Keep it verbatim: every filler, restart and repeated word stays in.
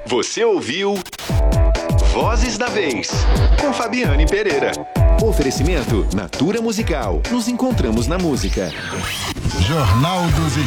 Você ouviu Vozes da Vez, com Fabiane Pereira. Oferecimento Natura Musical. Nos encontramos na música. Jornal dos